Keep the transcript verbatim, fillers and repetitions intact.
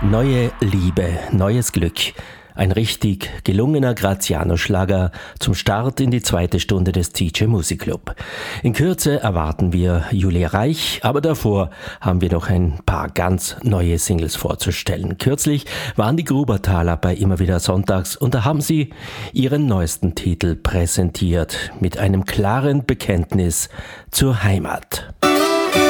Neue Liebe, neues Glück. Ein richtig gelungener Graziano-Schlager zum Start in die zweite Stunde des T J Music Club. In Kürze erwarten wir Julia Reich, aber davor haben wir noch ein paar ganz neue Singles vorzustellen. Kürzlich waren die Grubertaler bei Immer wieder Sonntags und da haben sie ihren neuesten Titel präsentiert mit einem klaren Bekenntnis zur Heimat.